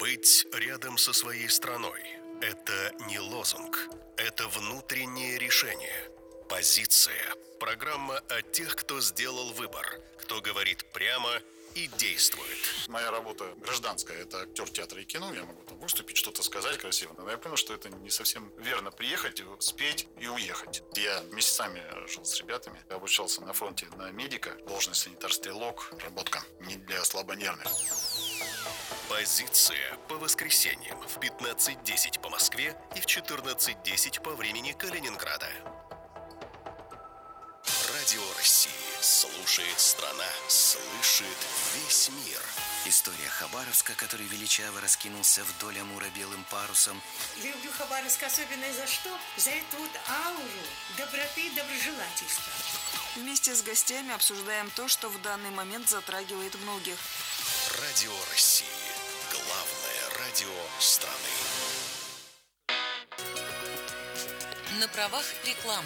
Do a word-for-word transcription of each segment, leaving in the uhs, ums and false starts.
Быть рядом со своей страной – это не лозунг, это внутреннее решение. Позиция. Программа о тех, кто сделал выбор, кто говорит прямо и действует. Моя работа гражданская, это актер театра и кино, я могу там выступить, что-то сказать красиво, но я понял, что это не совсем верно приехать, спеть и уехать. Я месяцами жил с ребятами, обучался на фронте на медика, должность санитар-стрелок, работка не для слабонервных. Позиция по воскресеньям в пятнадцать десять по Москве и в четырнадцать десять по времени Калининграда. Радио России слушает страна, слышит весь мир. История Хабаровска, который величаво раскинулся вдоль Амура белым парусом. Люблю Хабаровск особенно за что? За эту вот ауру доброты и доброжелательства. Вместе с гостями обсуждаем то, что в данный момент затрагивает многих. Радио России. Главное радио страны. На правах рекламы.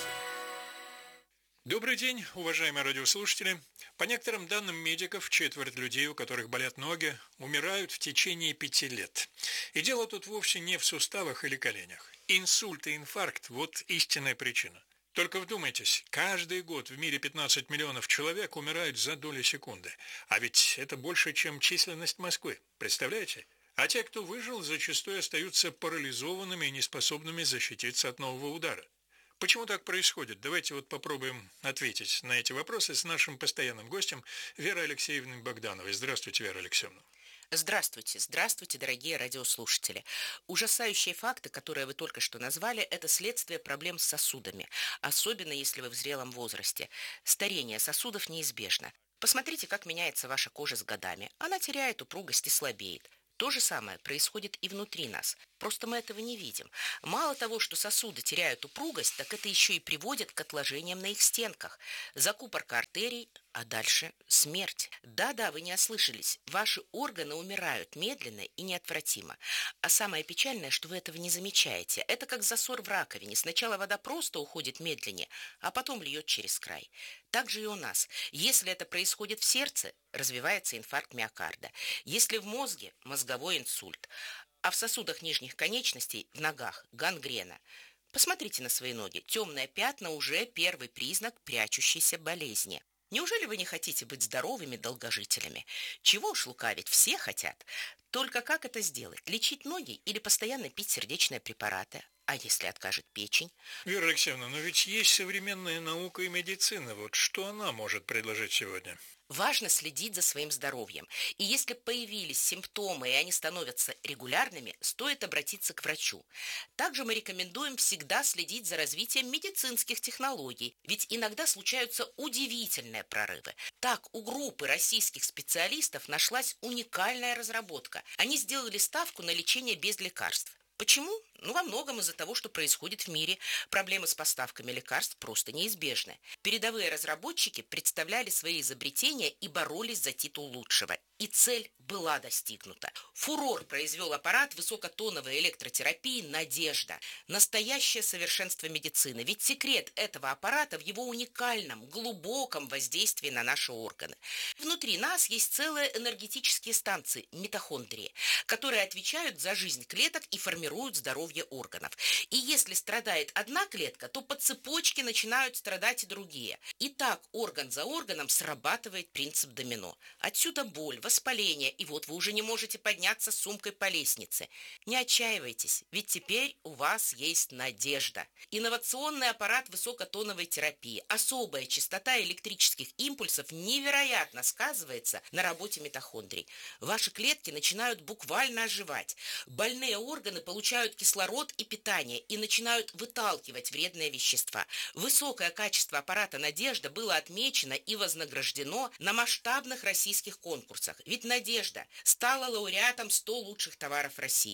Добрый день, уважаемые радиослушатели. По некоторым данным медиков, четверть людей, у которых болят ноги, умирают в течение пяти лет. И дело тут вовсе не в суставах или коленях. Инсульт и инфаркт – вот истинная причина. Только вдумайтесь, каждый год в мире пятнадцать миллионов человек умирают за доли секунды. А ведь это больше, чем численность Москвы. Представляете? А те, кто выжил, зачастую остаются парализованными и неспособными защититься от нового удара. Почему так происходит? Давайте вот попробуем ответить на эти вопросы с нашим постоянным гостем Верой Алексеевной Богдановой. Здравствуйте, Вера Алексеевна. Здравствуйте, здравствуйте, дорогие радиослушатели. Ужасающие факты, которые вы только что назвали, это следствие проблем с сосудами, особенно если вы в зрелом возрасте. Старение сосудов неизбежно. Посмотрите, как меняется ваша кожа с годами. Она теряет упругость и слабеет. То же самое происходит и внутри нас. Просто мы этого не видим. Мало того, что сосуды теряют упругость, так это еще и приводит к отложениям на их стенках. Закупорка артерий, а дальше смерть. Да-да, вы не ослышались. Ваши органы умирают медленно и неотвратимо. А самое печальное, что вы этого не замечаете. Это как засор в раковине. Сначала вода просто уходит медленнее, а потом льет через край. Так же и у нас. Если это происходит в сердце, развивается инфаркт миокарда. Если в мозге – мозговой инсульт. А в сосудах нижних конечностей, в ногах – гангрена. Посмотрите на свои ноги. Темные пятна уже первый признак прячущейся болезни. Неужели вы не хотите быть здоровыми долгожителями? Чего уж лукавить, все хотят. Только как это сделать? Лечить ноги или постоянно пить сердечные препараты? А если откажет печень? Вера Алексеевна, но ведь есть современная наука и медицина. Вот что она может предложить сегодня? Важно следить за своим здоровьем. И если появились симптомы, и они становятся регулярными, стоит обратиться к врачу. Также мы рекомендуем всегда следить за развитием медицинских технологий, ведь иногда случаются удивительные прорывы. Так, у группы российских специалистов нашлась уникальная разработка. Они сделали ставку на лечение без лекарств. Почему? Ну, во многом из-за того, что происходит в мире. Проблемы с поставками лекарств просто неизбежны. Передовые разработчики представляли свои изобретения и боролись за титул лучшего. И цель была достигнута. Фурор произвел аппарат высокотоновой электротерапии «Надежда». Настоящее совершенство медицины. Ведь секрет этого аппарата в его уникальном, глубоком воздействии на наши органы. Внутри нас есть целые энергетические станции, митохондрии, которые отвечают за жизнь клеток и формируют здоровье органов. И если страдает одна клетка, то по цепочке начинают страдать и другие. И так орган за органом срабатывает принцип домино. Отсюда боль, воспаление, и вот вы уже не можете подняться с сумкой по лестнице. Не отчаивайтесь, ведь теперь у вас есть надежда. Инновационный аппарат высокотоновой терапии, особая частота электрических импульсов невероятно сказывается на работе митохондрий. Ваши клетки начинают буквально оживать. Больные органы получают кислород и питание и начинают выталкивать вредные вещества. Высокое качество аппарата «Надежда» было отмечено и вознаграждено на масштабных российских конкурсах. Ведь «Надежда» стала лауреатом ста лучших товаров России.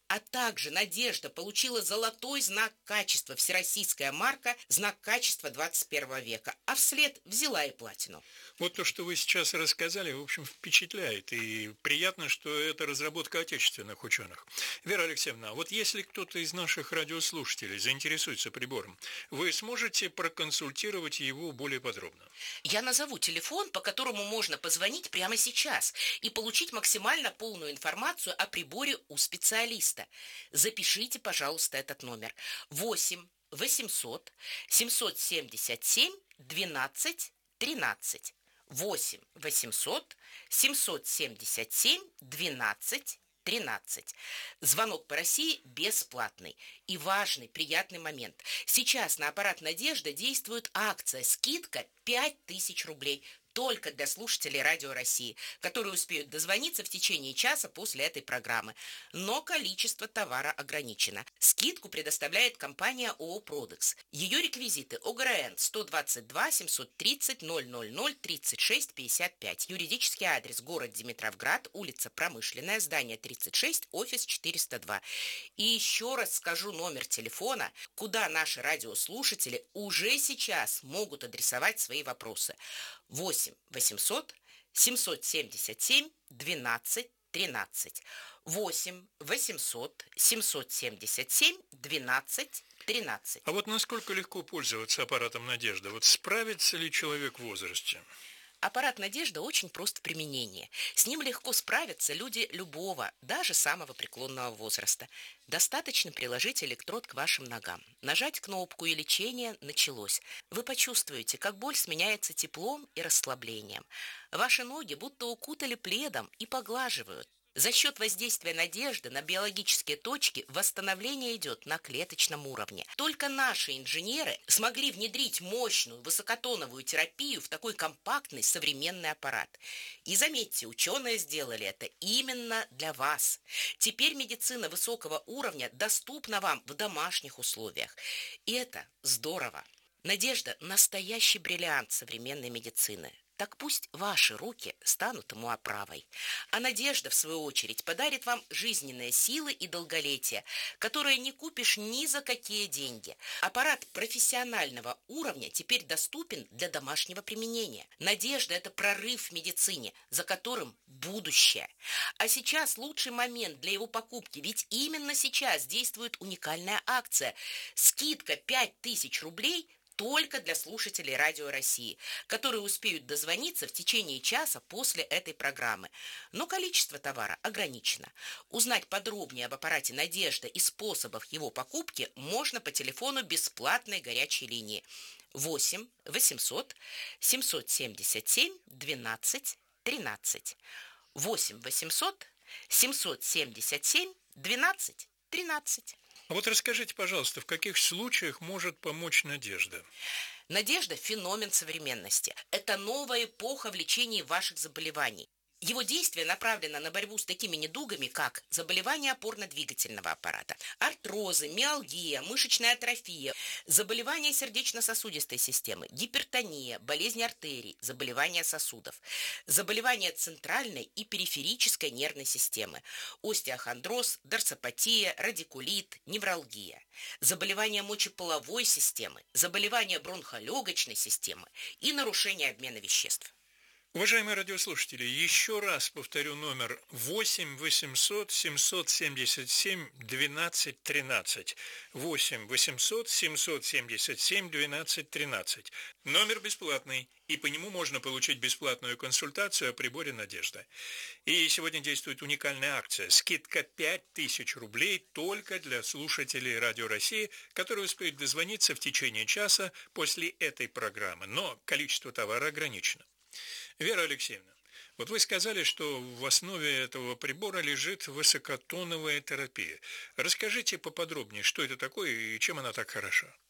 А также «Надежда» получила золотой знак качества «Всероссийская марка», знак качества двадцать первого века, а вслед взяла и платину. Вот то, что вы сейчас рассказали, в общем, впечатляет. И приятно, что это разработка отечественных ученых. Вера Алексеевна, вот если кто-то из наших радиослушателей заинтересуется прибором, вы сможете проконсультировать его более подробно? Я назову телефон, по которому можно позвонить прямо сейчас и получить максимально полную информацию о приборе у специалиста. Запишите, пожалуйста, этот номер. восемь восемьсот семьсот семьдесят семь двенадцать тринадцать. восемь восемьсот семьсот семьдесят семь двенадцать тринадцать. Звонок по России бесплатный. И важный, приятный момент. Сейчас на аппарат «Надежда» действует акция «Скидка пять тысяч рублей». Только для слушателей Радио России, которые успеют дозвониться в течение часа после этой программы. Но количество товара ограничено. Скидку предоставляет компания ООО «Продекс». Ее реквизиты: ОГРН сто двадцать два семьсот тридцать ноль ноль ноль тридцать шесть пятьдесят пять. Юридический адрес: город Димитровград, улица Промышленная, здание тридцать шесть, офис четыреста два. И еще раз скажу номер телефона, куда наши радиослушатели уже сейчас могут адресовать свои вопросы. восемь восемьсот семьсот семьдесят семь двенадцать тринадцать. восемь восемьсот семьсот семьдесят семь двенадцать тринадцать. А вот насколько легко пользоваться аппаратом «Надежда»? Вот справится ли человек в возрасте? Аппарат «Надежда» очень прост в применении. С ним легко справятся люди любого, даже самого преклонного возраста. Достаточно приложить электрод к вашим ногам. Нажать кнопку, и лечение началось. Вы почувствуете, как боль сменяется теплом и расслаблением. Ваши ноги будто укутали пледом и поглаживают. За счет воздействия «Надежды» на биологические точки восстановление идет на клеточном уровне. Только наши инженеры смогли внедрить мощную высокотоновую терапию в такой компактный современный аппарат. И заметьте, ученые сделали это именно для вас. Теперь медицина высокого уровня доступна вам в домашних условиях. И это здорово. «Надежда» – настоящий бриллиант современной медицины. Так пусть ваши руки станут ему оправой. А «Надежда», в свою очередь, подарит вам жизненные силы и долголетие, которые не купишь ни за какие деньги. Аппарат профессионального уровня теперь доступен для домашнего применения. «Надежда» – это прорыв в медицине, за которым будущее. А сейчас лучший момент для его покупки, ведь именно сейчас действует уникальная акция. Скидка пять тысяч рублей – только для слушателей Радио России, которые успеют дозвониться в течение часа после этой программы. Но количество товара ограничено. Узнать подробнее об аппарате «Надежда» и способах его покупки можно по телефону бесплатной горячей линии восемь восемьсот семьсот семьдесят семь двенадцать тринадцать. восемь восемьсот семьсот семьдесят семь двенадцать тринадцать. А вот расскажите, пожалуйста, в каких случаях может помочь «Надежда»? «Надежда» – феномен современности. Это новая эпоха в лечении ваших заболеваний. Его действие направлено на борьбу с такими недугами, как заболевания опорно-двигательного аппарата, артрозы, миалгия, мышечная атрофия, заболевания сердечно-сосудистой системы, гипертония, болезни артерий, заболевания сосудов, заболевания центральной и периферической нервной системы, остеохондроз, дорсопатия, радикулит, невралгия, заболевания мочеполовой системы, заболевания бронхолегочной системы и нарушения обмена веществ. Уважаемые радиослушатели, еще раз повторю номер восемь восемьсот семьсот семьдесят семь двенадцать тринадцать. восемь восемьсот семьсот семьдесят семь двенадцать тринадцать. Номер бесплатный, и по нему можно получить бесплатную консультацию о приборе «Надежда». И сегодня действует уникальная акция. Скидка пять тысяч рублей только для слушателей Радио России, которые успеют дозвониться в течение часа после этой программы. Но количество товара ограничено. Вера Алексеевна, вот вы сказали, что в основе этого прибора лежит высокотоновая терапия. Расскажите поподробнее, что это такое и чем она так хороша.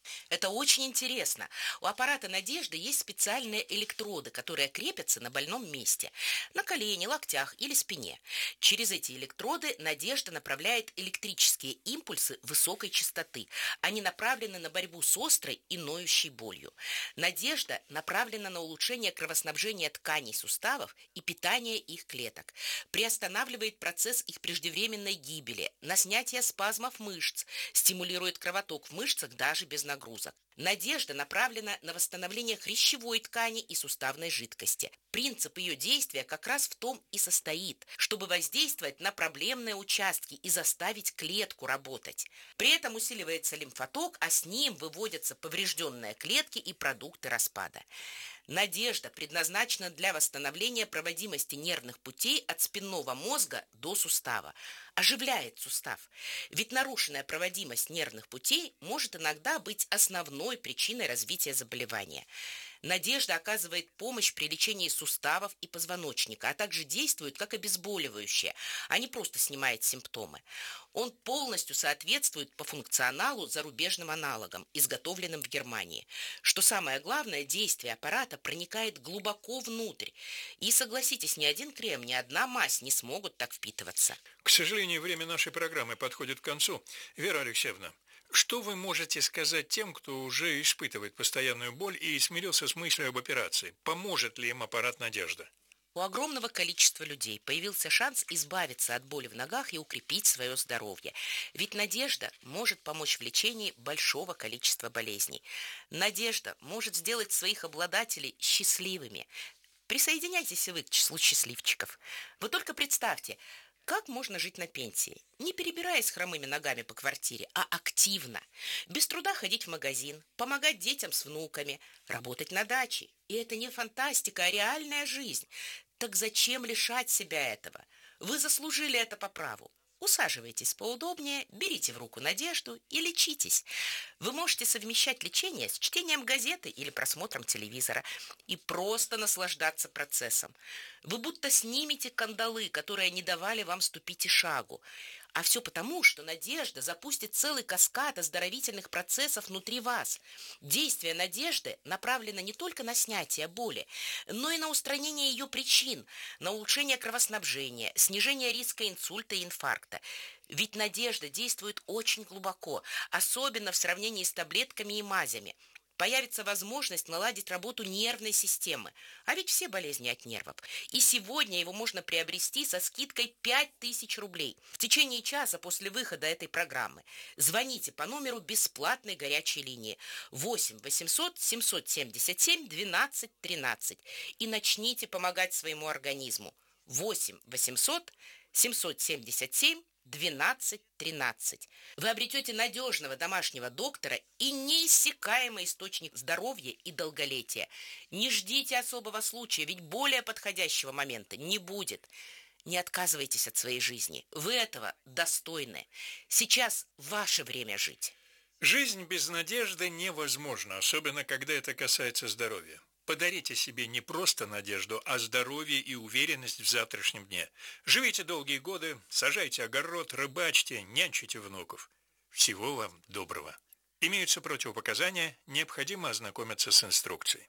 Это очень интересно. У аппарата «Надежда» есть специальные электроды, которые крепятся на больном месте, на колене, локтях или спине. Через эти электроды «Надежда» направляет электрические импульсы высокой частоты. Они направлены на борьбу с острой и ноющей болью. «Надежда» направлена на улучшение кровоснабжения тканей суставов и питания их клеток, приостанавливает процесс их преждевременной гибели, на снятие спазмов мышц, стимулирует кровоток в мышцах даже без нагрузок. «Надежда» направлена на восстановление хрящевой ткани и суставной жидкости. Принцип ее действия как раз в том и состоит, чтобы воздействовать на проблемные участки и заставить клетку работать. При этом усиливается лимфоток, а с ним выводятся поврежденные клетки и продукты распада. «Надежда» предназначена для восстановления проводимости нервных путей от спинного мозга до сустава. Оживляет сустав. Ведь нарушенная проводимость нервных путей может иногда быть основной причиной развития заболевания. «Надежда» оказывает помощь при лечении суставов и позвоночника, а также действует как обезболивающее, а не просто снимает симптомы. Он полностью соответствует по функционалу зарубежным аналогам, изготовленным в Германии. Что самое главное, действие аппарата проникает глубоко внутрь. И, согласитесь, ни один крем, ни одна мазь не смогут так впитываться. К сожалению, время нашей программы подходит к концу. Вера Алексеевна, что вы можете сказать тем, кто уже испытывает постоянную боль и смирился с мыслью об операции? Поможет ли им аппарат «Надежда»? У огромного количества людей появился шанс избавиться от боли в ногах и укрепить свое здоровье. Ведь «Надежда» может помочь в лечении большого количества болезней. «Надежда» может сделать своих обладателей счастливыми. Присоединяйтесь и вы к числу счастливчиков. Вы только представьте, как можно жить на пенсии, не перебираясь хромыми ногами по квартире, а активно, без труда ходить в магазин, помогать детям с внуками, работать на даче. И это не фантастика, а реальная жизнь. Так зачем лишать себя этого? Вы заслужили это по праву. Усаживайтесь поудобнее, берите в руку «Надежду» и лечитесь. Вы можете совмещать лечение с чтением газеты или просмотром телевизора и просто наслаждаться процессом. Вы будто снимете кандалы, которые не давали вам ступить и шагу. А все потому, что «Надежда» запустит целый каскад оздоровительных процессов внутри вас. Действие «Надежды» направлено не только на снятие боли, но и на устранение ее причин, на улучшение кровоснабжения, снижение риска инсульта и инфаркта. Ведь «Надежда» действует очень глубоко, особенно в сравнении с таблетками и мазями. Появится возможность наладить работу нервной системы, а ведь все болезни от нервов. И сегодня его можно приобрести со скидкой пять тысяч рублей в течение часа после выхода этой программы. Звоните по номеру бесплатной горячей линии восемь восемьсот семьсот семьдесят семь двенадцать тринадцать и начните помогать своему организму. восемь восемьсот семьсот семьдесят семь двенадцать тринадцать. Вы обретете надежного домашнего доктора и неиссякаемый источник здоровья и долголетия. Не ждите особого случая, ведь более подходящего момента не будет. Не отказывайтесь от своей жизни. Вы этого достойны. Сейчас ваше время жить. Жизнь без надежды невозможна, особенно когда это касается здоровья. Подарите себе не просто надежду, а здоровье и уверенность в завтрашнем дне. Живите долгие годы, сажайте огород, рыбачьте, нянчите внуков. Всего вам доброго. Имеются противопоказания, необходимо ознакомиться с инструкцией.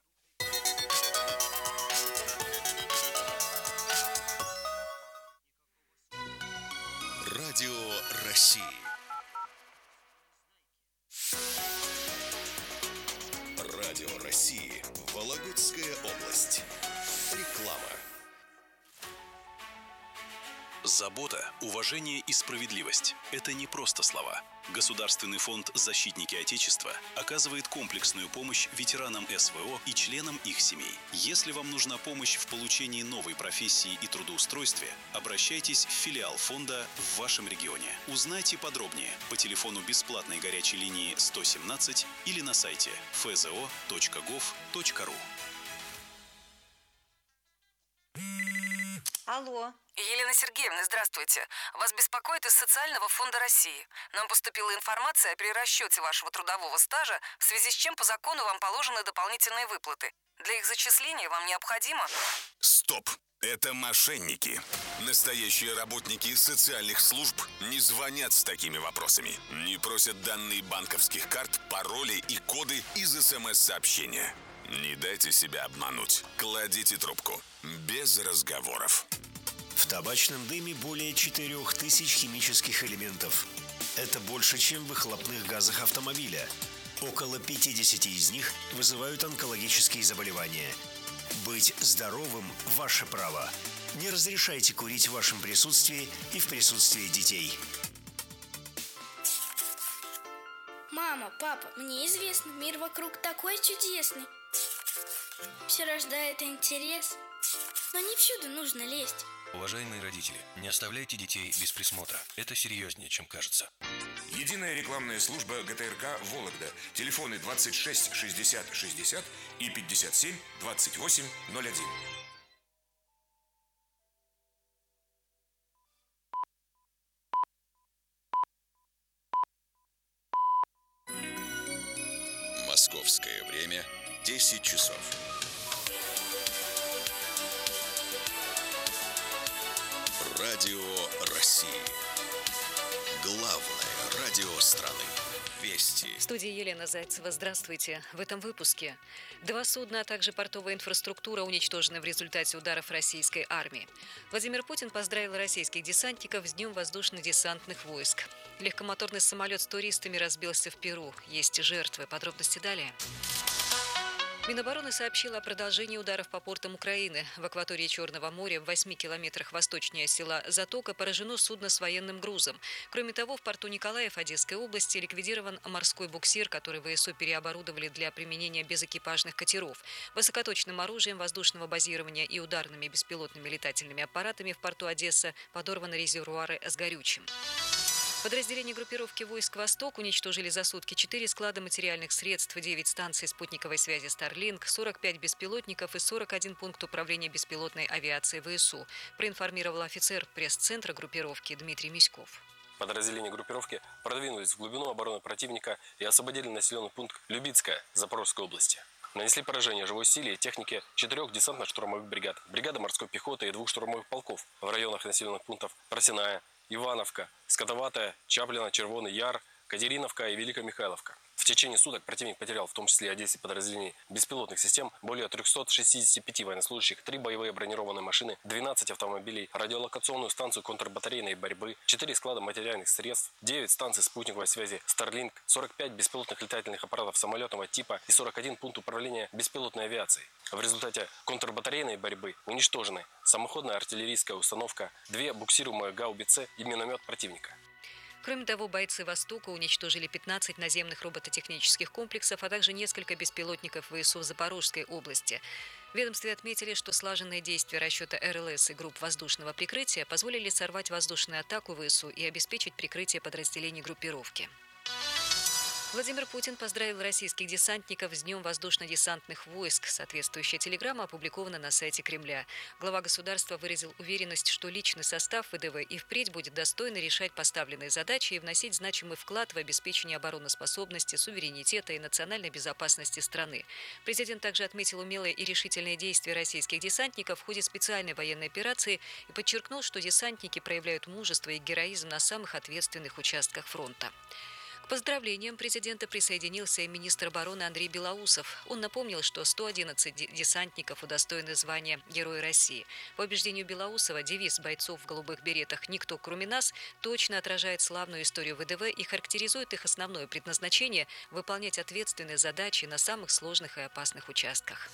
Радио России. Радио России. Вологодская область. Реклама. Забота, уважение и справедливость – это не просто слова. Государственный фонд «Защитники Отечества» оказывает комплексную помощь ветеранам эс вэ о и членам их семей. Если вам нужна помощь в получении новой профессии и трудоустройстве, обращайтесь в филиал фонда в вашем регионе. Узнайте подробнее по телефону бесплатной горячей линии сто семнадцать или на сайте эф зэ о точка гов точка ру. Алло. Елена Сергеевна, здравствуйте. Вас беспокоит из Социального фонда России. Нам поступила информация о перерасчете вашего трудового стажа, в связи с чем по закону вам положены дополнительные выплаты. Для их зачисления вам необходимо... Стоп! Это мошенники. Настоящие работники социальных служб не звонят с такими вопросами. Не просят данные банковских карт, пароли и коды из СМС-сообщения. Не дайте себя обмануть. Кладите трубку. Без разговоров. В табачном дыме более четырех тысяч химических элементов. Это больше, чем в выхлопных газах автомобиля. Около пятьдесят из них вызывают онкологические заболевания. Быть здоровым – ваше право. Не разрешайте курить в вашем присутствии и в присутствии детей. Мама, папа, мне известно, мир вокруг такой чудесный. Все рождает интерес, но не всюду нужно лезть. Уважаемые родители, не оставляйте детей без присмотра. Это серьезнее, чем кажется. Единая рекламная служба ГТРК «Вологда». Телефоны двадцать шесть шестьдесят шестьдесят и пятьдесят семь двадцать восемь ноль один. Московское время десять часов. Радио России. Главное радио страны. Вести. В студии Елена Зайцева. Здравствуйте. В этом выпуске. Два судна, а также портовая инфраструктура уничтожены в результате ударов российской армии. Владимир Путин поздравил российских десантников с Днем воздушно-десантных войск. Легкомоторный самолет с туристами разбился в Перу. Есть жертвы. Подробности далее. Минобороны сообщила о продолжении ударов по портам Украины. В акватории Черного моря в восьми километрах восточнее села Затока поражено судно с военным грузом. Кроме того, в порту Николаев Одесской области ликвидирован морской буксир, который ВСУ переоборудовали для применения безэкипажных катеров. Высокоточным оружием воздушного базирования и ударными беспилотными летательными аппаратами в порту Одесса подорваны резервуары с горючим. Подразделения группировки войск «Восток» уничтожили за сутки четыре склада материальных средств, девять станций спутниковой связи «Старлинк», сорок пять беспилотников и сорок один пункт управления беспилотной авиацией ВСУ, проинформировал офицер пресс-центра группировки Дмитрий Миськов. Подразделения группировки продвинулись в глубину обороны противника и освободили населенный пункт Любицкая Запорожской области. Нанесли поражение живой силе и технике четырех десантно-штурмовых бригад, бригады морской пехоты и двух штурмовых полков в районах населенных пунктов Просиная, Ивановка, Скотоватая, Чаплина, Червоный Яр, Катериновка и Великомихайловка. В течение суток противник потерял в том числе и десять подразделений беспилотных систем, более трёхсот шестидесяти пяти военнослужащих, три боевые бронированные машины, двенадцать автомобилей, радиолокационную станцию контрбатарейной борьбы, четыре склада материальных средств, девять станций спутниковой связи Starlink, сорок пять беспилотных летательных аппаратов самолетного типа и сорок один пункт управления беспилотной авиацией. В результате контрбатарейной борьбы уничтожены самоходная артиллерийская установка, две буксируемые гаубицы и миномет противника. Кроме того, бойцы «Востока» уничтожили пятнадцать наземных робототехнических комплексов, а также несколько беспилотников ВСУ в Запорожской области. В ведомстве отметили, что слаженные действия расчета эр эл эс и групп воздушного прикрытия позволили сорвать воздушную атаку ВСУ и обеспечить прикрытие подразделений группировки. Владимир Путин поздравил российских десантников с Днем воздушно-десантных войск. Соответствующая телеграмма опубликована на сайте Кремля. Глава государства выразил уверенность, что личный состав вэ дэ вэ и впредь будет достойно решать поставленные задачи и вносить значимый вклад в обеспечение обороноспособности, суверенитета и национальной безопасности страны. Президент также отметил умелые и решительные действия российских десантников в ходе специальной военной операции и подчеркнул, что десантники проявляют мужество и героизм на самых ответственных участках фронта. К поздравлениям президента присоединился и министр обороны Андрей Белоусов. Он напомнил, что сто одиннадцать десантников удостоены звания Героя России. По убеждению Белоусова, девиз бойцов в голубых беретах «Никто, кроме нас» точно отражает славную историю вэ дэ вэ и характеризует их основное предназначение – выполнять ответственные задачи на самых сложных и опасных участках.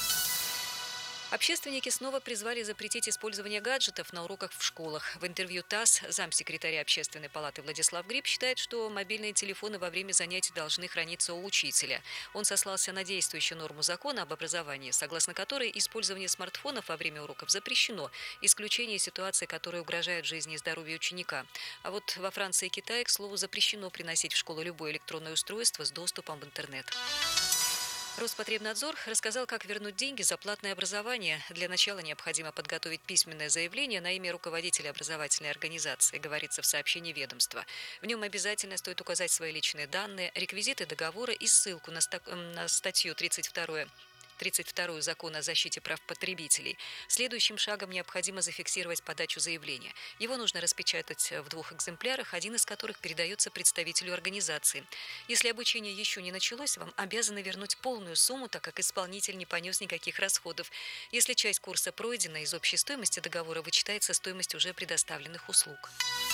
Общественники снова призвали запретить использование гаджетов на уроках в школах. В интервью ТАСС замсекретаря Общественной палаты Владислав Гриб считает, что мобильные телефоны во время занятий должны храниться у учителя. Он сослался на действующую норму закона об образовании, согласно которой использование смартфонов во время уроков запрещено, исключение ситуаций, которые угрожают жизни и здоровью ученика. А вот во Франции и Китае, к слову, запрещено приносить в школу любое электронное устройство с доступом в интернет. Роспотребнадзор рассказал, как вернуть деньги за платное образование. Для начала необходимо подготовить письменное заявление на имя руководителя образовательной организации, говорится в сообщении ведомства. В нем обязательно стоит указать свои личные данные, реквизиты договора и ссылку на, ста- на статью тридцать вторую тридцать вторую Закона о защите прав потребителей. Следующим шагом необходимо зафиксировать подачу заявления. Его нужно распечатать в двух экземплярах, один из которых передается представителю организации. Если обучение еще не началось, вам обязаны вернуть полную сумму, так как исполнитель не понес никаких расходов. Если часть курса пройдена, из общей стоимости договора вычитается стоимость уже предоставленных услуг.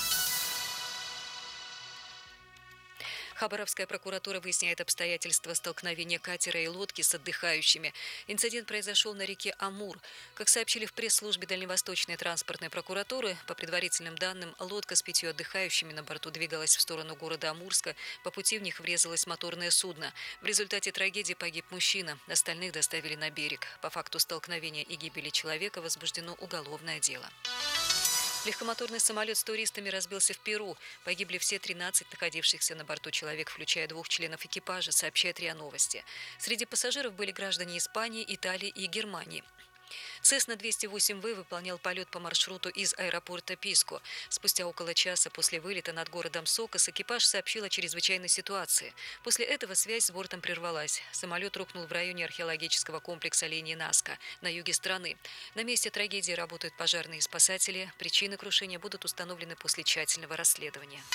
Хабаровская прокуратура выясняет обстоятельства столкновения катера и лодки с отдыхающими. Инцидент произошел на реке Амур. Как сообщили в пресс-службе Дальневосточной транспортной прокуратуры, по предварительным данным, лодка с пятью отдыхающими на борту двигалась в сторону города Амурска. По пути в них врезалось моторное судно. В результате трагедии погиб мужчина. Остальных доставили на берег. По факту столкновения и гибели человека возбуждено уголовное дело. Легкомоторный самолет с туристами разбился в Перу. Погибли все тринадцать находившихся на борту человек, включая двух членов экипажа, сообщает РИА Новости. Среди пассажиров были граждане Испании, Италии и Германии. Cessna двести восемь вэ выполнял полет по маршруту из аэропорта Писко. Спустя около часа после вылета над городом Сокос экипаж сообщил о чрезвычайной ситуации. После этого связь с бортом прервалась. Самолет рухнул в районе археологического комплекса Оленья Наска на юге страны. На месте трагедии работают пожарные и спасатели. Причины крушения будут установлены после тщательного расследования.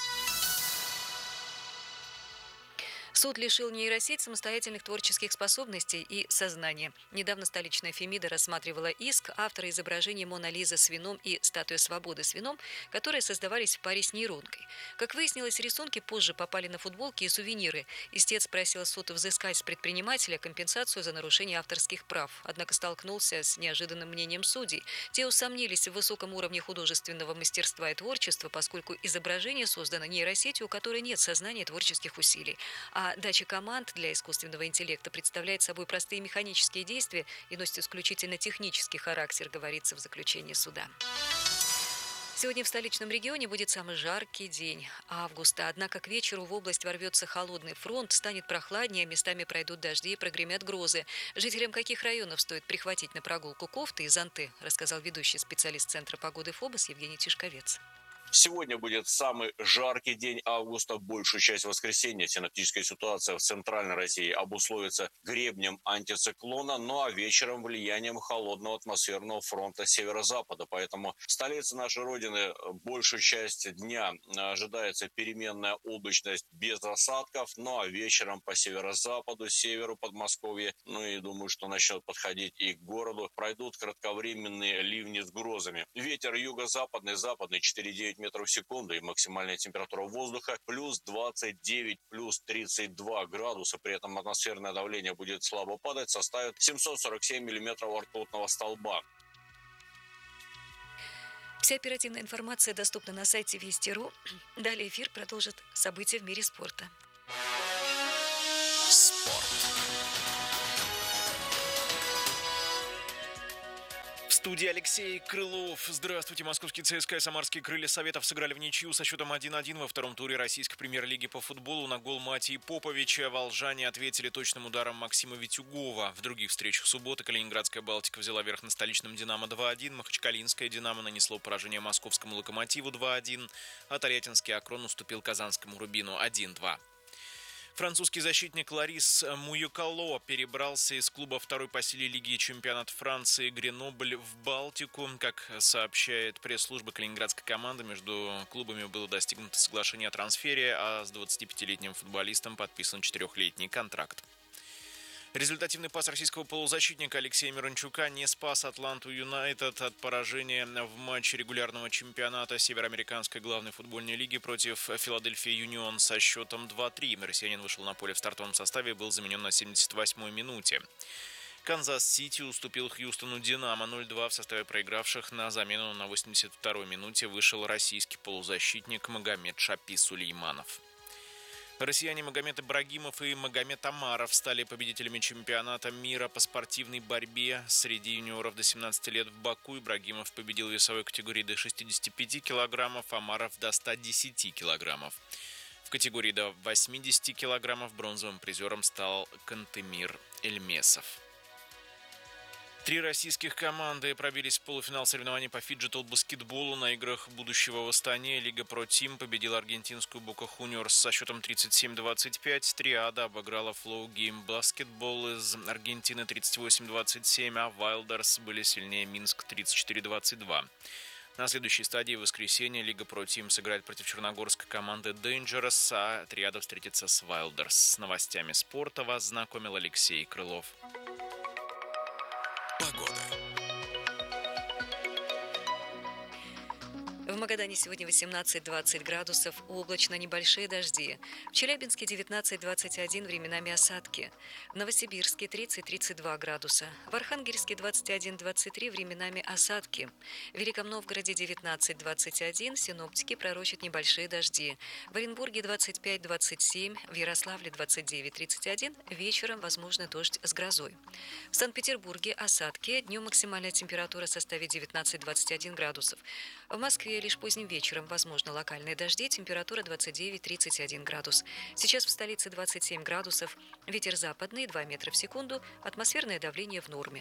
Суд лишил нейросеть самостоятельных творческих способностей и сознания. Недавно столичная Фемида рассматривала иск автора изображений Мона Лиза с вином и статуя свободы с вином, которые создавались в паре с нейронкой. Как выяснилось, рисунки позже попали на футболки и сувениры. Истец просил суд взыскать с предпринимателя компенсацию за нарушение авторских прав. Однако столкнулся с неожиданным мнением судей. Те усомнились в высоком уровне художественного мастерства и творчества, поскольку изображение создано нейросетью, у которой нет сознания творческих усилий. А дача команд для искусственного интеллекта представляет собой простые механические действия и носит исключительно технический характер, говорится в заключении суда. Сегодня в столичном регионе будет самый жаркий день августа. Однако к вечеру в область ворвется холодный фронт, станет прохладнее, местами пройдут дожди и прогремят грозы. Жителям каких районов стоит прихватить на прогулку кофты и зонты, рассказал ведущий специалист Центра погоды ФОБОС Евгений Тишковец. Сегодня будет самый жаркий день августа. Большую часть воскресенья синоптическая ситуация в центральной России обусловится гребнем антициклона, ну а вечером влиянием холодного атмосферного фронта северо-запада. Поэтому в столице нашей Родины большую часть дня ожидается переменная облачность без осадков, ну а вечером по северо-западу, северу Подмосковья, ну и думаю, что начнет подходить и к городу, пройдут кратковременные ливни с грозами. Ветер юго-западный, западный четыре девять метров в секунду и максимальная температура воздуха плюс двадцать девять, плюс тридцать два градуса. При этом атмосферное давление будет слабо падать, составит семьсот сорок семь миллиметров ртутного столба. Вся оперативная информация доступна на сайте Вести точка ру. Далее эфир продолжит события в мире спорта. Спорт. В студии Алексей Крылов. Здравствуйте. Московский ЦСКА и самарские крылья Советов сыграли в ничью со счетом один один во втором туре российской премьер-лиги по футболу. На гол Матии Поповича волжане ответили точным ударом Максима Витюгова. В других встречах субботы Калининградская «Балтика» взяла верх на столичном «Динамо» два один. Махачкалинское «Динамо» нанесло поражение московскому «Локомотиву» два один. А Тольяттинский «Акрон» уступил казанскому «Рубину» один два. Французский защитник Ларис Муюкало перебрался из клуба второй по силе Лиги чемпионата Франции Гренобль в Балтику. Как сообщает пресс-служба калининградской команды, между клубами было достигнуто соглашение о трансфере, а с двадцатипятилетним футболистом подписан четырехлетний контракт. Результативный пас российского полузащитника Алексея Мирончука не спас Атланту Юнайтед от поражения в матче регулярного чемпионата Североамериканской главной футбольной лиги против Филадельфии Юнион со счетом два три. Россиянин вышел на поле в стартовом составе и был заменен на семьдесят восьмой минуте. Канзас-Сити уступил Хьюстону «Динамо» ноль два. В составе проигравших на замену на восемьдесят второй минуте вышел российский полузащитник Магомед Шапи Сулейманов. Россияне Магомед Ибрагимов и Магомед Амаров стали победителями чемпионата мира по спортивной борьбе среди юниоров до семнадцати лет в Баку. Ибрагимов победил в весовой категории до шестидесяти пяти килограммов, Амаров до ста десяти килограммов. В категории до восьмидесяти килограммов бронзовым призером стал Кантемир Эльмесов. Три российских команды пробились в полуфинал соревнований по фиджитал-баскетболу на играх будущего восстания. Лига Про Тим победила аргентинскую Бока Хуниорс со счетом тридцать семь двадцать пять. Триада обыграла Flow Game Basketball из Аргентины тридцать восемь двадцать семь, а Wilders были сильнее Минск тридцать четыре двадцать два. На следующей стадии в воскресенье Лига Про Тим сыграет против черногорской команды Dangerous, а Триада встретится с Wilders. С новостями спорта вас знакомил Алексей Крылов. Погода. В Магадане сегодня восемнадцать-двадцать градусов, облачно, небольшие дожди. В Челябинске девятнадцать двадцать один, временами осадки. В Новосибирске тридцать-тридцать два градуса. В Архангельске двадцать один двадцать три, временами осадки. В Великом Новгороде девятнадцать двадцать один, синоптики пророчат небольшие дожди. В Оренбурге двадцать пять двадцать семь, в Ярославле двадцать девять тридцать один, вечером возможно дождь с грозой. В Санкт-Петербурге осадки, днем максимальная температура составит девятнадцать двадцать один градусов. В Москве лишь поздним вечером возможно локальные дожди, температура двадцать девять тридцать один градус. Сейчас в столице двадцать семь градусов, ветер западный два метра в секунду, атмосферное давление в норме.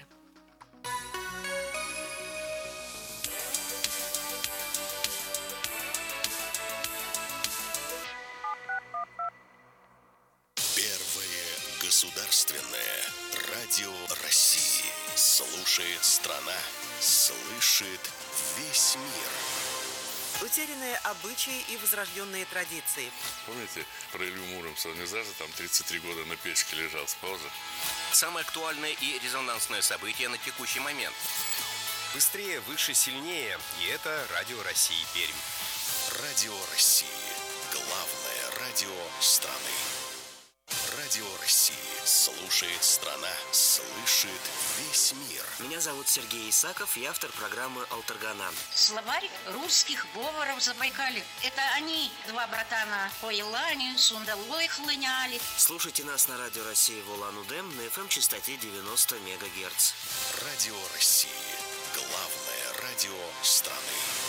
Первое государственное радио России. Слушает страна, слышит весь мир. Утерянные обычаи и возрожденные традиции. Помните, про Илью Муромца не зажа, там тридцать три года на печке лежал с паузы. Самое актуальное и резонансное событие на текущий момент. Быстрее, выше, сильнее. И это Радио России Пермь. Радио России. Главное радио страны. Радио России. Слушает страна, слышит весь мир. Меня зовут Сергей Исаков, я автор программы «Алтаргана». Словарь русских говоров Забайкалья. Это они, два братана, по Елане, Сундалой хлыняли. Слушайте нас на Радио России в Улан-Удэ на эф эм-частоте девяносто мегагерц. Радио России. Главное радио страны.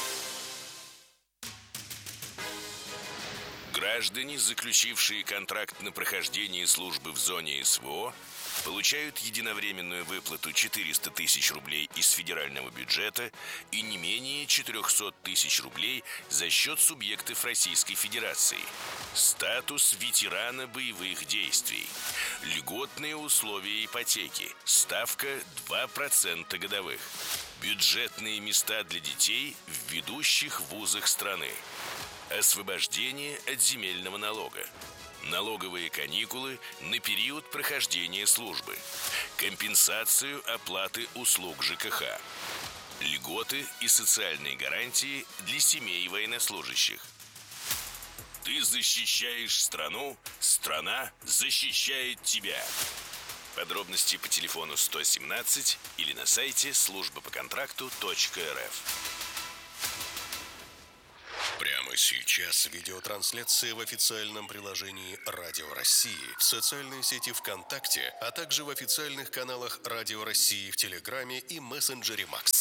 Граждане, заключившие контракт на прохождение службы в зоне эс вэ о, получают единовременную выплату четыреста тысяч рублей из федерального бюджета и не менее четыреста тысяч рублей за счет субъектов Российской Федерации. Статус ветерана боевых действий. Льготные условия ипотеки. Ставка два процента годовых. Бюджетные места для детей в ведущих вузах страны. Освобождение от земельного налога. Налоговые каникулы на период прохождения службы. Компенсацию оплаты услуг жэ ка ха. Льготы и социальные гарантии для семей военнослужащих. Ты защищаешь страну, страна защищает тебя. Подробности по телефону сто семнадцать или на сайте служба по контракту точка эр эф. Прямо сейчас видеотрансляция в официальном приложении Радио России, в социальной сети ВКонтакте, а также в официальных каналах Радио России в Телеграме и мессенджере Макс.